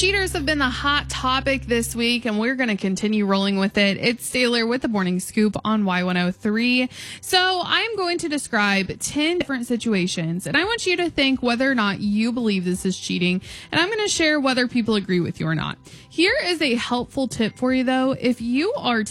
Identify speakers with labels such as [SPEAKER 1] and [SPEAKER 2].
[SPEAKER 1] Cheaters have been the hot topic this week, and we're going to continue rolling with it. It's Taylor with the Morning Scoop on Y103. So I'm going to describe 10 different situations, and I want you to think whether or not you believe this is cheating, and I'm going to share whether people agree with you or not. Here is a helpful tip for you, though. If you are